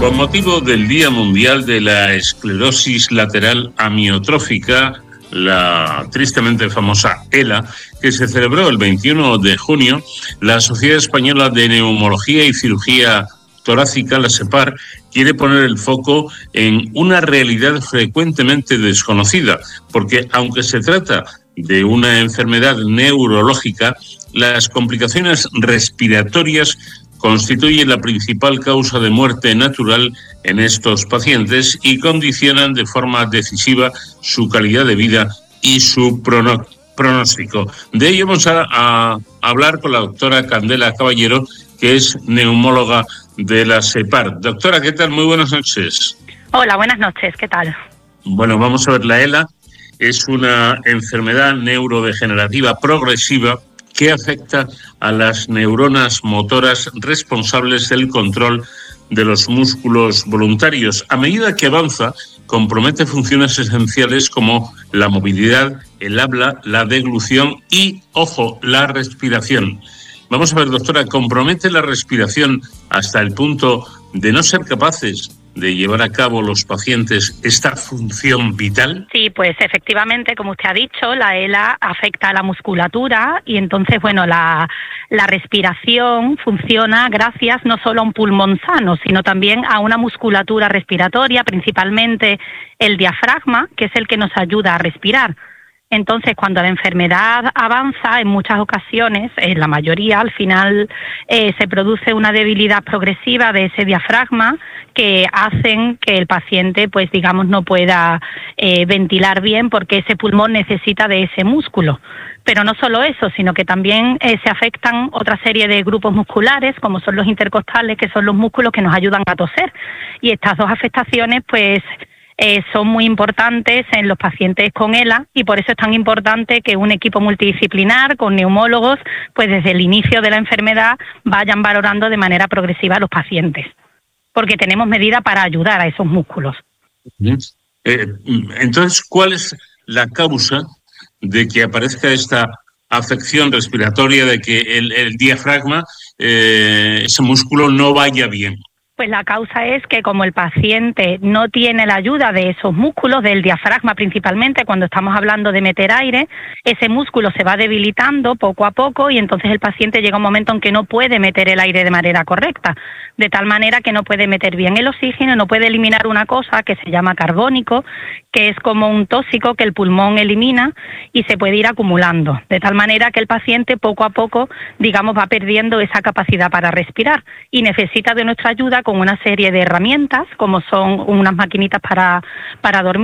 Con motivo del Día Mundial de la Esclerosis Lateral Amiotrófica, la tristemente famosa ELA, que se celebró el 21 de junio, la Sociedad Española de Neumología y Cirugía Torácica, la SEPAR, quiere poner el foco en una realidad frecuentemente desconocida, porque aunque se trata de una enfermedad neurológica, las complicaciones respiratorias constituyen la principal causa de muerte natural en estos pacientes y condicionan de forma decisiva su calidad de vida y su pronóstico. De ello vamos a hablar con la doctora Candela Caballero, que es neumóloga de la SEPAR. Doctora, ¿qué tal? Muy buenas noches. Hola, buenas noches, ¿qué tal? Bueno, vamos a ver, la ELA es una enfermedad neurodegenerativa progresiva que afecta a las neuronas motoras responsables del control de los músculos voluntarios. A medida que avanza, compromete funciones esenciales como la movilidad, el habla, la deglución y, ojo, la respiración. Vamos a ver, doctora, ¿compromete la respiración hasta el punto de no ser capaces de llevar a cabo los pacientes esta función vital? Sí, pues efectivamente, como usted ha dicho, la ELA afecta a la musculatura y entonces, bueno, la respiración funciona gracias no solo a un pulmón sano, sino también a una musculatura respiratoria, principalmente el diafragma, que es el que nos ayuda a respirar. Entonces, cuando la enfermedad avanza, en muchas ocasiones, en la mayoría, al final se produce una debilidad progresiva de ese diafragma que hacen que el paciente, pues digamos, no pueda ventilar bien porque ese pulmón necesita de ese músculo. Pero no solo eso, sino que también se afectan otra serie de grupos musculares, como son los intercostales, que son los músculos que nos ayudan a toser. Y estas dos afectaciones, pues son muy importantes en los pacientes con ELA y por eso es tan importante que un equipo multidisciplinar con neumólogos, pues desde el inicio de la enfermedad vayan valorando de manera progresiva a los pacientes, porque tenemos medidas para ayudar a esos músculos. Entonces, ¿cuál es la causa de que aparezca esta afección respiratoria, de que el diafragma, ese músculo, no vaya bien? Pues la causa es que como el paciente no tiene la ayuda de esos músculos, del diafragma principalmente, cuando estamos hablando de meter aire, ese músculo se va debilitando poco a poco y entonces el paciente llega a un momento en que no puede meter el aire de manera correcta, de tal manera que no puede meter bien el oxígeno, no puede eliminar una cosa que se llama carbónico, que es como un tóxico que el pulmón elimina y se puede ir acumulando, de tal manera que el paciente poco a poco, digamos, va perdiendo esa capacidad para respirar y necesita de nuestra ayuda con una serie de herramientas, como son unas maquinitas para dormir,